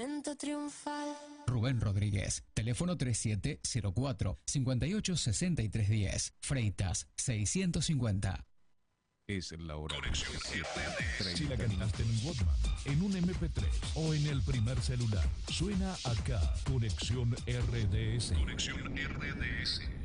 momento triunfal. Rubén Rodríguez, teléfono 3704-586310, Freitas 650. Es la hora. Conexión RDS. Si la cantaste en un Walkman, en un MP3 o en el primer celular, suena acá. Conexión RDS. Conexión RDS.